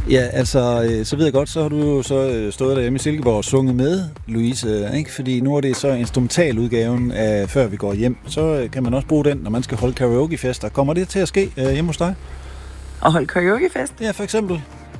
Ja, altså, så ved jeg godt, så har du jo så stået derhjemme i Silkeborg og sunget med, Louise, ikke? Fordi nu er det så instrumentaludgaven af Før vi går hjem. Så kan man også bruge den, når man skal holde karaokefester. Kommer det til at ske hjemme hos dig? At holde karaokefest? Ja, for eksempel.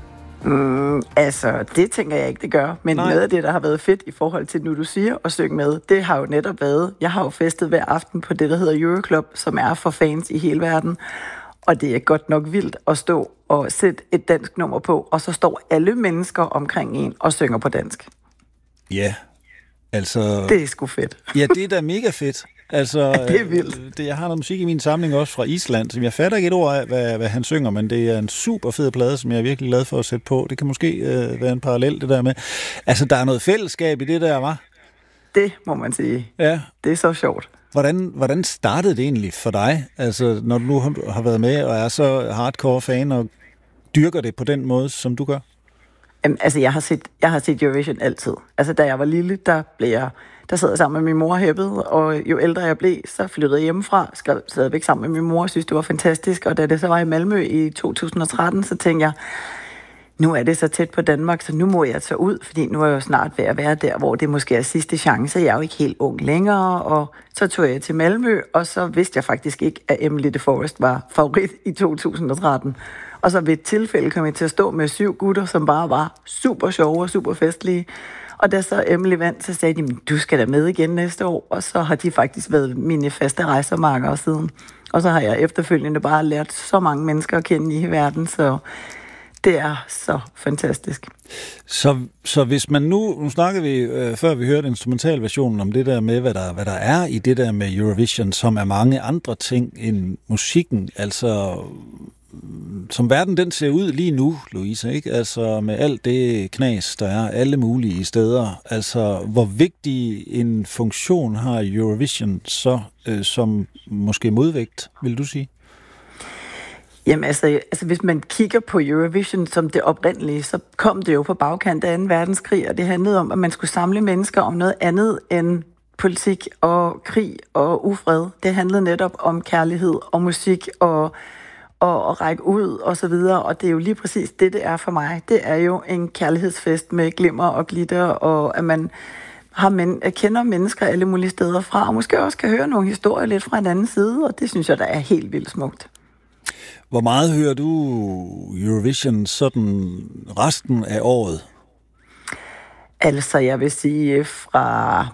Altså, det tænker jeg ikke, det gør. Men noget af det, der har været fedt i forhold til, nu du siger, at synge med, det har jo netop været, jeg har jo festet hver aften på det, der hedder Euroclub, som er for fans i hele verden. Og det er godt nok vildt at stå og sætte et dansk nummer på, og så står alle mennesker omkring en og synger på dansk. Ja, altså... Det er sgu fedt. Ja, det er da mega fedt. Altså, ja, det er vildt. Jeg har noget musik i min samling også fra Island, som jeg fatter ikke et ord af, hvad han synger, men det er en super fed plade, som jeg er virkelig glad for at sætte på. Det kan måske være en parallel, det der med. Altså, der er noget fællesskab i det der, hva'? Det må man sige. Ja. Det er så sjovt. Hvordan startede det egentlig for dig? Altså, når du nu har været med og er så hardcore fan og dyrker det på den måde, som du gør? Altså, jeg har set Eurovision altid. Altså, da jeg var lille, der sad jeg sammen med min mor og hæppede, og jo ældre jeg blev, så flyttede jeg hjemmefra, skrev stadigvæk sammen med min mor, og synes, det var fantastisk. Og da det så var i Malmø i 2013, så tænkte jeg, nu er det så tæt på Danmark, så nu må jeg tage ud, fordi nu er jeg jo snart ved at være der, hvor det måske er sidste chance. Jeg er jo ikke helt ung længere, og så tog jeg til Malmø, og så vidste jeg faktisk ikke, at Emily de Forest var favorit i 2013. Og så ved et tilfælde kom jeg til at stå med 7 gutter, som bare var super sjove og super festlige. Og da så Emily vandt, så sagde de, du skal da med igen næste år. Og så har de faktisk været mine faste rejsemarkere siden. Og så har jeg efterfølgende bare lært så mange mennesker at kende i verden, så det er så fantastisk. Så hvis man nu snakker vi, før vi hørte instrumentalversionen om det der med, hvad der er i det der med Eurovision, som er mange andre ting end musikken, altså som verden den ser ud lige nu, Louise, ikke? Altså med alt det knas, der er alle mulige steder. Altså, hvor vigtig en funktion har Eurovision så som måske modvægt, vil du sige? Jamen altså, hvis man kigger på Eurovision som det oprindelige, så kom det jo på bagkant af 2. verdenskrig, og det handlede om, at man skulle samle mennesker om noget andet end politik og krig og ufred. Det handlede netop om kærlighed og musik og række ud og så videre, og det er jo lige præcis det er for mig. Det er jo en kærlighedsfest med glimmer og glitter, og at man kender mennesker alle mulige steder fra, og måske også kan høre nogle historier lidt fra en anden side, og det synes jeg, der er helt vildt smukt. Hvor meget hører du Eurovision sådan resten af året? Altså, jeg vil sige fra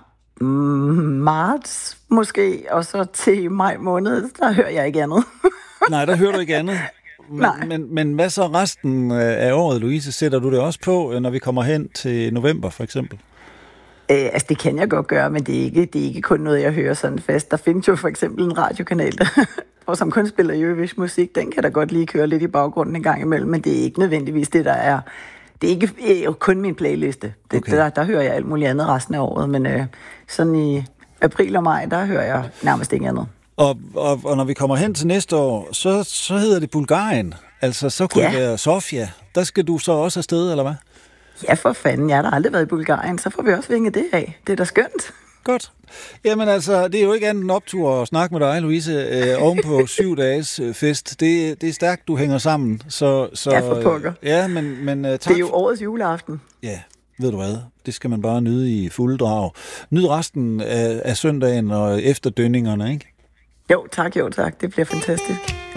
marts måske, og så til maj måned, der hører jeg ikke andet. Nej, der hører du ikke andet. Men hvad så resten af året, Louise? Sætter du det også på, når vi kommer hen til november, for eksempel? Altså, det kan jeg godt gøre, men det er ikke kun noget, jeg hører sådan fast. Der findes jo for eksempel en radiokanal, og som kun spiller Eurovision musik, den kan da godt lige køre lidt i baggrunden en gang imellem, men det er ikke nødvendigvis det, der er. Det er ikke kun min playliste. Okay. Der hører jeg alt muligt andet resten af året, men sådan i april og maj, der hører jeg nærmest ikke andet. Og når vi kommer hen til næste år, så hedder det Bulgarien. Altså, så kunne det være Sofia. Der skal du så også afsted, eller hvad? Ja, for fanden. Jeg har da aldrig været i Bulgarien, så får vi også vinget det af. Det er da skønt. Godt. Jamen altså, det er jo ikke andet en optur at snakke med dig, Louise, oven på 7 dages fest. Det er stærkt, du hænger sammen. Så, ja, for pokker. Ja, men tak. Det er jo årets juleaften. Ja, ved du hvad? Det skal man bare nyde i fuld drag. Nyd resten af søndagen og efterdønningerne, ikke? Jo tak. Det bliver fantastisk.